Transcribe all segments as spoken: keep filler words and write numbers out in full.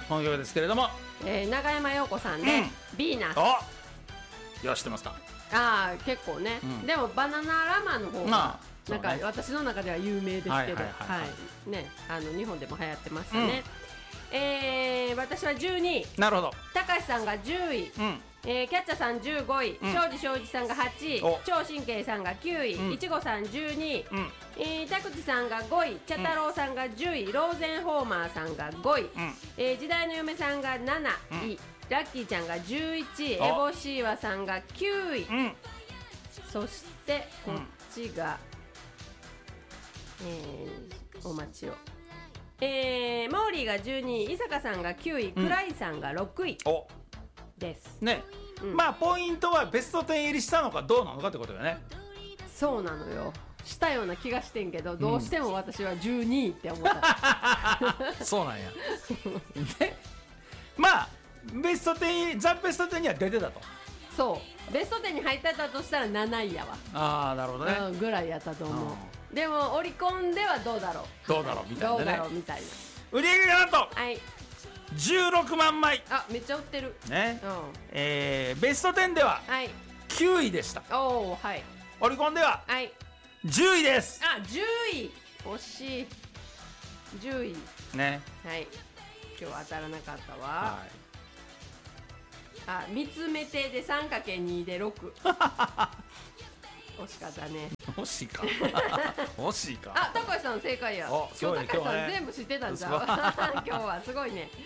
この曲ですけれども、 えー、永山陽子さんで、うん、ヴィーナス。 お、よし知ってますか。 ああ結構ね、うん、でもバナナラマの方がなんか私の中では有名ですけど、はいね、あの日本でも流行ってましたね、うん、えー、私はじゅうにい、 なるほど、 高橋さんがじゅうい、うん、えー、キャッチャーさんじゅうごい、うん、庄司庄司さんがはちい、超神経さんがきゅうい、うん、いちごさんじゅうにい、うん、えー、田口さんがごい、茶太郎さんがじゅうい、ローゼンホーマーさんがごい、うん、えー、時代の嫁さんがなない、うん、ラッキーちゃんがじゅういちい、エボシーワさんがきゅうい、うん、そしてこっちが、うん、えー、お待ちを、えー、モーリーがじゅうにい、伊坂さんがきゅうい、クライさんがろくいですね、うん、まあポイントはベストじゅう入りしたのかどうなのかってことよね。 そうなのよ、したような気がしてんけど、どうしても私はじゅうにいって思った、 うん、そうなんやね、まあベストじゅう、ザ・ベストじゅうには出てたと。 そうベストじゅうに入ってたとしたらなないやわ。 ああなるほどね、 うん、ぐらいやったと思う。でもオリコンではどうだろうどうだろうみたいなね、 どうだろうみたいな。 売り上げがなんと、 はい、 じゅうろくまんまい。 あ、めっちゃ売ってるね、 うん、 えー、ベストじゅうではきゅういでした、 はい、おー、はい、 オリコンではじゅういです。 あ、じゅうい、惜しい、じゅういね、はい、 今日は当たらなかったわ、はい、あ、見つめてで さんかけるに でろく惜しかったね。 惜しいか惜しいか。 あ、高橋さん正解や。今日高橋さん全部知ってたんじゃん今日はすごいね。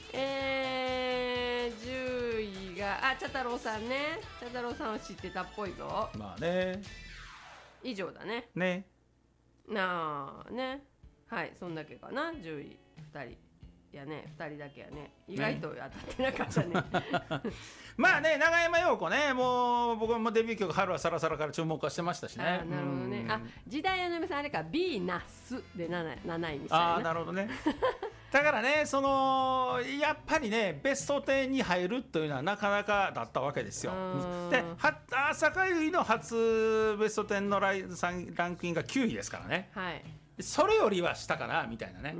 えー、じゅういが、あ、茶太郎さんね。茶太郎さんは知ってたっぽいぞ。 まあね、 以上だね。 ね、 なあね、はい、そんだけかな。じゅういふたりやね、ふたりだけやね。意外と当たってなかったねまあね、永山陽子ね、もう僕もデビュー曲春はサラサラから注目はしてましたしね。 あ、なるほどね。あ、時代の嫁さんあれか、ビーナスでなないみたいな。 あ、なるほどねだからね、そのやっぱりねベストじゅうに入るというのはなかなかだったわけですよ。で、朝霞の初ベストじゅうのライランクインがきゅういですからね、はい、それよりはしたかなみたいなね。 うん、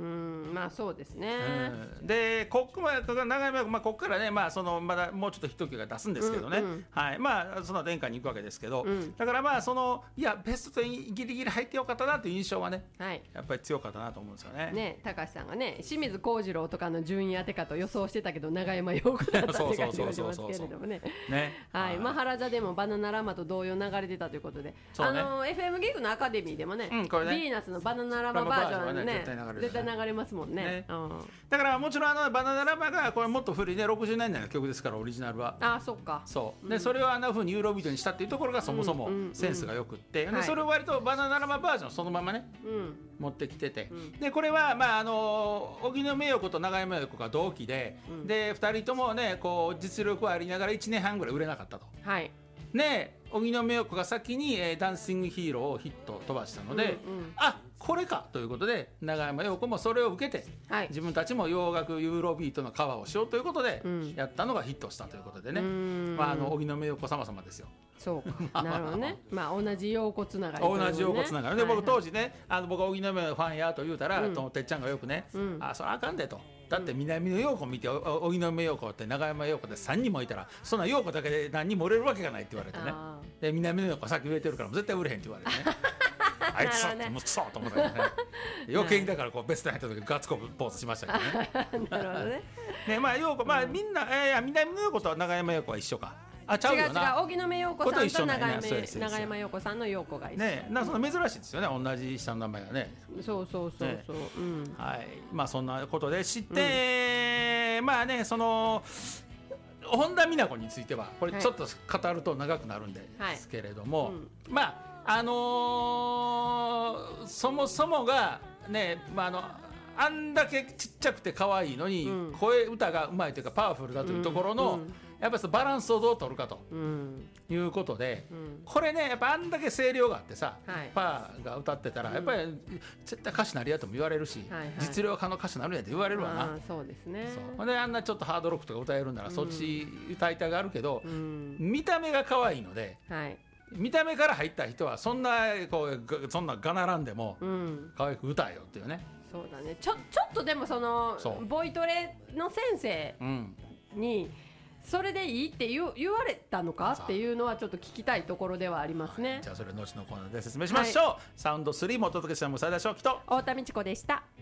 まあそうですね、 うん、でここまで長山、まあ、ここからね、まあ、そのまだもうちょっとヒット曲が出すんですけどね、うんうん、はい、まあその殿下に行くわけですけど、うん、だからまあそのいやベストじゅうギリギリ入ってよかったなという印象はね、はい、やっぱり強かったなと思うんですよね。 ね、高橋さんがね、清水幸次郎とかの順位当てかと予想してたけど永山陽子だったって感じがしますけれどもね。はい、マハラジャでもバナナラマと同様流れてたということで、ね、あの エフエム ギグのアカデミーでもね、うん、これね、ヴィーナスのバナナラマバージョンね、絶対流れますもんね。ね、うん、 だからもちろんあのバナナラマがこれもっと古いね、ろくじゅうねんだいの曲ですから、オリジナルは。 あ、そっか。 そうで、うん、それをあんな風にユーロビートにしたっていうところがそもそもセンスがよくって、うんうんうん、でそれを割とバナナラマバージョンそのままね、うん、持ってきてて、うん、でこれはまああの荻野目洋子と永山洋子が同期で、うん、でふたりともねこう実力はありながらいちねんはんぐらい売れなかったと。はい。ね、荻野目洋子が先に、えー、ダンシングヒーローをヒット飛ばしたので、うんうん、あ、これかということで永山洋子もそれを受けて、はい、自分たちも洋楽ユーロビートのカバーをしようということで、うん、やったのがヒットしたということでね、まあ、あの荻野目洋子様様ですよ。 そうかなるほどねまあ同じ洋子つながり、 ね、同じ洋子つながりで、はいはい、僕当時ね、あの僕は荻野目洋子ファンやと言うたら、うん、とてっちゃんがよくね、うん、あ、それあかんでと、だって南野陽子見て荻野目洋子って永山洋子でさんにんもいたらそんな洋子だけで何人も売れるわけがないって言われてね、で南野陽子さっき売れてるから絶対売れへんって言われてねあいつってもうクソと思ったけどね余計にだからこうベストに入った時ガッツコポーズしましたけどねなるほどね。ね、まあ陽子、まあみんな、えー、南野陽子と永山洋子は一緒か。あ、ちゃうよな。 違う違う、荻野目洋子さんと永山、ね、永山洋子さんの洋子が一緒ね。 なんかその珍しいですよね、同じ下の名前がね。 そうそうそうそう、ね、うん、 はい、まあそんなことで知って、うん、まあね、その本田美奈子についてはこれちょっと語ると長くなるんですけれども、はい、うん、まああのー、そもそもがね、まああのあんだけちっちゃくて可愛いのに、うん、声歌がうまいというかパワフルだというところの、うんうん、やっぱりバランスをどう取るかと、うん、いうことで、うん、これねやっぱあんだけ声量があってさ、はい、パーが歌ってたらやっぱり、うん、絶対歌手なりやとも言われるし、はいはい、実力派の歌手なるやと言われるわな。 あ、そうですね。 そうであんなちょっとハードロックとか歌えるんなら、うん、そっち歌いたがるけど、うん、見た目が可愛いので、はい、見た目から入った人はそんなこうそんながならんでも、うん、可愛く歌えよっていうね。 そうだね、ちょちょっとでもそのボイトレの先生にそれでいいって言う言われたのかっていうのはちょっと聞きたいところではありますね、はい、 じゃあそれ後のコーナーで説明しましょう、はい、サウンドスリーもお届けしたのも斉田翔樹と太田美智子でした。